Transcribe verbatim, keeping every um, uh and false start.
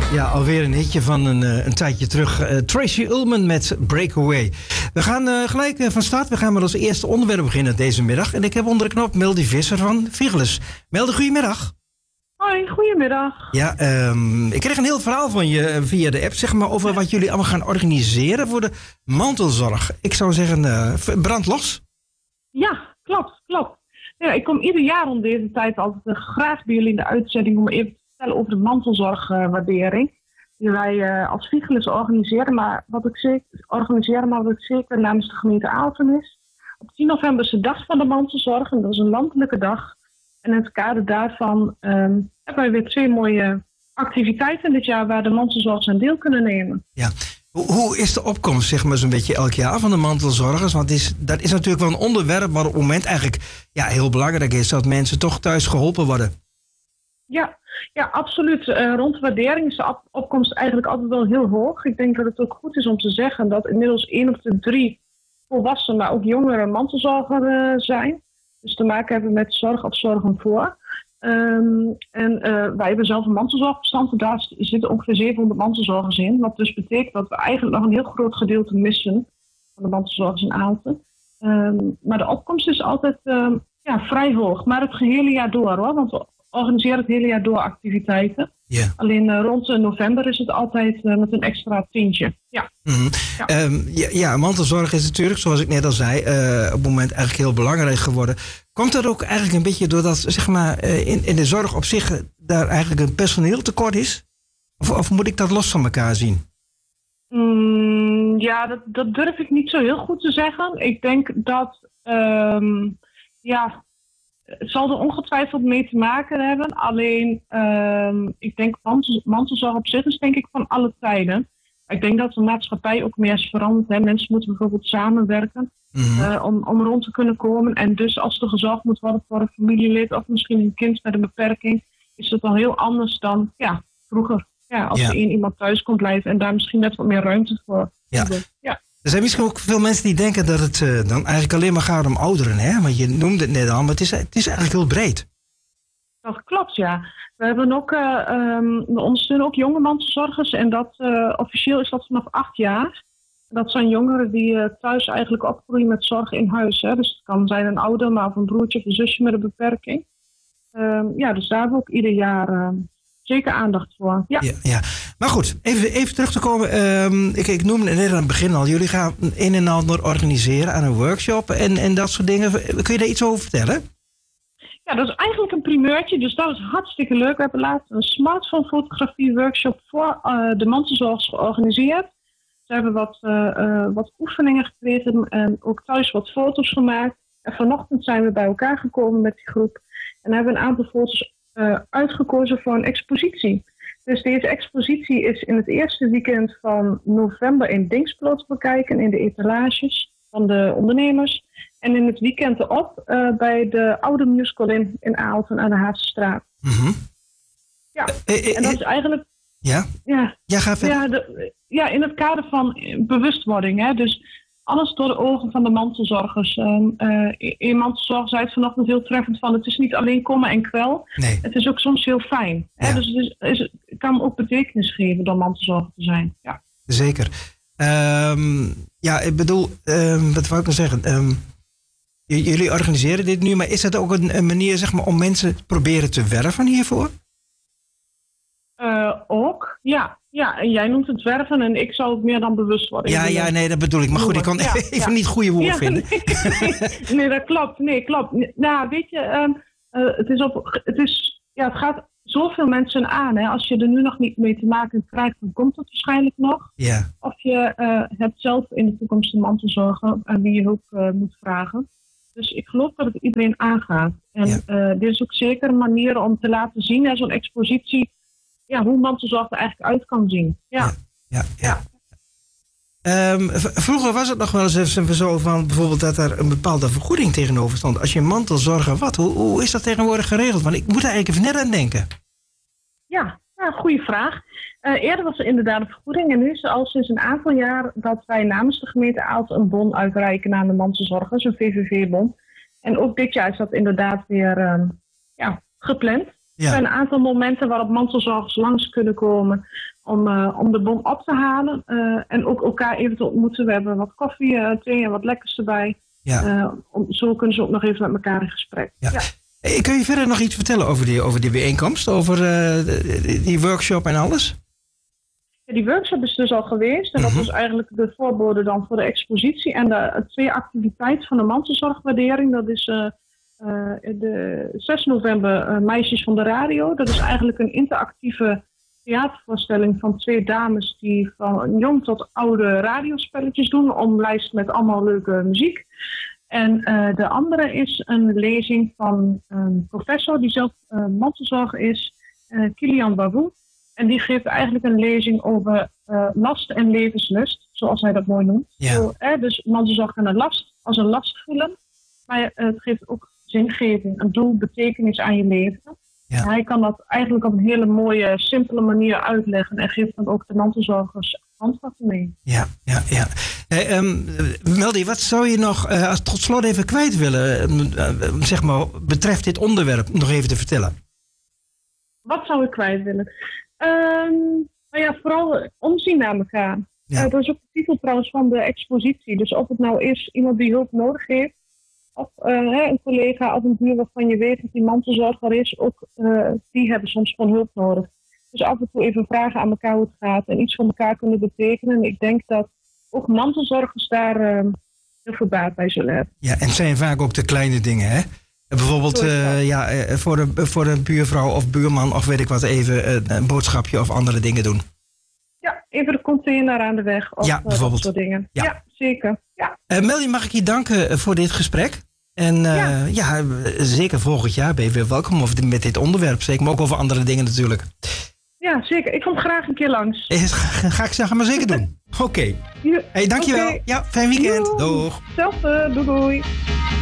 Ja, alweer een hitje van een, uh, een tijdje terug. Uh, Tracy Ullman met Breakaway. We gaan uh, gelijk uh, van start. We gaan met ons eerste onderwerp beginnen deze middag. En ik heb onder de knop Meldy Visser van Vigeles. Meldy, goedemiddag. Hoi, goedemiddag. Ja, um, ik kreeg een heel verhaal van je uh, via de app, zeg maar, over wat jullie allemaal gaan organiseren voor de mantelzorg. Ik zou zeggen, uh, brand los. Ja, klopt, klopt. Ja, ik kom ieder jaar om deze tijd altijd uh, graag bij jullie in de uitzending om even te vertellen over de mantelzorgwaardering. Uh, die wij uh, als Vigeles organiseren, maar wat ik zeker organiseren, maar wat ik zeker namens de gemeente Aalten is. Op tien november is de dag van de mantelzorg en dat is een landelijke dag. En in het kader daarvan um, hebben wij weer twee mooie activiteiten dit jaar waar de mantelzorgers aan deel kunnen nemen. Ja. Hoe is de opkomst, zeg maar, zo'n beetje elk jaar van de mantelzorgers? Want is, dat is natuurlijk wel een onderwerp waar op het moment eigenlijk ja, heel belangrijk is dat mensen toch thuis geholpen worden. Ja, ja absoluut. Uh, rond de waardering is de op- opkomst eigenlijk altijd wel heel hoog. Ik denk dat het ook goed is om te zeggen dat inmiddels één op de drie volwassenen, maar ook jongeren mantelzorger uh, zijn. Dus te maken hebben met zorg of zorgen voor. Um, en uh, wij hebben zelf een mantelzorgbestand en daar zitten ongeveer zevenhonderd mantelzorgers in. Wat dus betekent dat we eigenlijk nog een heel groot gedeelte missen van de mantelzorgers in Aalten. Um, maar de opkomst is altijd um, ja, vrij hoog. Maar het gehele jaar door hoor, want we organiseren het hele jaar door activiteiten. Yeah. Alleen uh, rond uh, november is het altijd uh, met een extra tientje. Ja. Mm-hmm. Ja. Um, ja, ja, mantelzorg is natuurlijk, zoals ik net al zei, uh, op het moment eigenlijk heel belangrijk geworden. Komt dat ook eigenlijk een beetje doordat, zeg maar, uh, in, in de zorg op zich daar eigenlijk een personeeltekort is? Of, of moet ik dat los van elkaar zien? Mm, ja, dat, dat durf ik niet zo heel goed te zeggen. Ik denk dat, um, ja, het zal er ongetwijfeld mee te maken hebben. Alleen, um, ik denk mantel, mantelzorg op zich is denk ik van alle tijden. Ik denk dat de maatschappij ook meer is veranderd. Hè. Mensen moeten bijvoorbeeld samenwerken mm-hmm. uh, om, om rond te kunnen komen. En dus als er gezorgd moet worden voor een familielid of misschien een kind met een beperking, is het al heel anders dan ja, vroeger. Ja, als ja. er één iemand thuis kon blijven en daar misschien net wat meer ruimte voor ja. ja. Er zijn misschien ook veel mensen die denken dat het uh, dan eigenlijk alleen maar gaat om ouderen. Hè? Want je noemde het net al, maar het is, het is eigenlijk heel breed. Dat klopt, ja. We hebben ook, uh, um, we ondersteunen ook jonge mantelzorgers en dat uh, officieel is dat vanaf acht jaar. Dat zijn jongeren die uh, thuis eigenlijk opgroeien met zorg in huis. Hè. Dus het kan zijn een ouder, maar of een broertje of een zusje met een beperking. Um, ja, dus daar hebben we ook ieder jaar uh, zeker aandacht voor. Ja. Ja, ja. Maar goed, even, even terug te komen. Um, ik, ik noemde net aan het begin al, jullie gaan een en ander organiseren aan een workshop en, en dat soort dingen. Kun je daar iets over vertellen? Ja, dat is eigenlijk een primeurtje, dus dat is hartstikke leuk. We hebben laatst een smartphone fotografie workshop voor uh, de mantelzorgers georganiseerd. Ze hebben wat, uh, uh, wat oefeningen gekregen en ook thuis wat foto's gemaakt. En vanochtend zijn we bij elkaar gekomen met die groep en hebben een aantal foto's uh, uitgekozen voor een expositie. Dus deze expositie is in het eerste weekend van november in Dinxperlo te bekijken in de etalages van de ondernemers. En in het weekend erop uh, bij de oude musical in, in Aalten aan de Havenstraat. Mm-hmm. Ja, en dat is eigenlijk... Ja? Ja, ja, ga verder. Ja, de, ja, in het kader van bewustwording. Hè? Dus alles door de ogen van de mantelzorgers. Um, uh, in mantelzorg zei het vanochtend heel treffend van, het is niet alleen komen en kwel. Nee. Het is ook soms heel fijn. Hè? Ja. Dus het, is, is, het kan ook betekenis geven door mantelzorger te zijn. Ja. Zeker. Um, ja, ik bedoel, um, wat wou ik nou zeggen? Um, j- jullie organiseren dit nu, maar is dat ook een, een manier, zeg maar, om mensen te proberen te werven hiervoor? Uh, ook, ja. Ja, en jij noemt het werven en ik zou het meer dan bewustwording Ja, ja, nee, dat bedoel ik. Maar goed, ik kon ja, even ja. niet het goede woord ja, vinden. Nee, nee, dat klopt. Nee, klopt. Nou, weet je, um, uh, het is op, het is, ja, het gaat zoveel mensen aan. Hè. Als je er nu nog niet mee te maken krijgt, dan komt het waarschijnlijk nog. Ja. Of je uh, hebt zelf in de toekomst een mantelzorger aan wie je hulp uh, moet vragen. Dus ik geloof dat het iedereen aangaat. En ja. uh, dit is ook zeker een manier om te laten zien, hè, zo'n expositie, ja, hoe mantelzorg er eigenlijk uit kan zien. Ja, ja, ja. ja. Um, v- vroeger was het nog wel eens even zo van bijvoorbeeld dat er een bepaalde vergoeding tegenover stond. Als je mantelzorger wat, hoe, hoe is dat tegenwoordig geregeld? Want ik moet er eigenlijk even net aan denken. Ja, ja, goede vraag. Uh, eerder was er inderdaad een vergoeding en nu is er al sinds een aantal jaar dat wij namens de gemeente Aalten een bon uitreiken aan de mantelzorgers, een V V V-bon. En ook dit jaar is dat inderdaad weer um, ja, gepland. Er zijn een aantal momenten waarop mantelzorgers langs kunnen komen om, uh, om de bon op te halen. Uh, en ook elkaar even te ontmoeten. We hebben wat koffie, uh, thee en wat lekkers erbij. Ja. Uh, om, zo kunnen ze ook nog even met elkaar in gesprek. Ja. Ja. Hey, kun je verder nog iets vertellen over die, over die bijeenkomst? Over uh, die, die workshop en alles? Ja, die workshop is dus al geweest. En dat was eigenlijk de voorbode dan voor de expositie. En de uh, twee activiteiten van de mantelzorgwaardering. Dat is uh, uh, de zes november uh, Meisjes van de Radio. Dat is eigenlijk een interactieve theatervoorstelling van twee dames die van jong tot oude radiospelletjes doen. Omlijst met allemaal leuke muziek. En uh, de andere is een lezing van een professor die zelf uh, mantelzorger is, uh, Kilian Babou. En die geeft eigenlijk een lezing over uh, last en levenslust, zoals hij dat mooi noemt. Ja. Zo, eh, dus mantelzorg kan een last als een last voelen, maar uh, het geeft ook zingeving, een doel, betekenis aan je leven. Ja. Hij kan dat eigenlijk op een hele mooie, simpele manier uitleggen en geeft dan ook de mantelzorgers handvatten mee. Ja, ja, ja. Hey, um, Meldy, wat zou je nog uh, als tot slot even kwijt willen, uh, zeg maar, betreft dit onderwerp, nog even te vertellen? Wat zou ik kwijt willen? Um, nou ja, vooral omzien naar elkaar. Ja. Uh, dat is ook de titel trouwens van de expositie. Dus of het nou is iemand die hulp nodig heeft, of uh, een collega of een buur waarvan je weet dat die mantelzorger is, ook uh, die hebben soms gewoon hulp nodig. Dus af en toe even vragen aan elkaar hoe het gaat en iets voor elkaar kunnen betekenen. En ik denk dat ook mantelzorgers daar uh, heel veel baat bij zullen hebben. Ja, en het zijn vaak ook de kleine dingen, hè? Bijvoorbeeld uh, ja, voor, een, voor een buurvrouw of buurman of weet ik wat even uh, een boodschapje of andere dingen doen. Ja, even de container aan de weg of ja, bijvoorbeeld. dat soort dingen. Ja, ja zeker. Ja. Uh, Meldy, mag ik je danken voor dit gesprek? En uh, ja. ja, zeker volgend jaar ben je weer welkom of met dit onderwerp. Zeker, maar ook over andere dingen natuurlijk. Ja, zeker. Ik kom graag een keer langs. Ga, ga ik zeggen, maar zeker doen. Oké. Okay. Hey, dankjewel. Okay. Ja, fijn weekend. Doei. Doeg. Hetzelfde. Doei doei.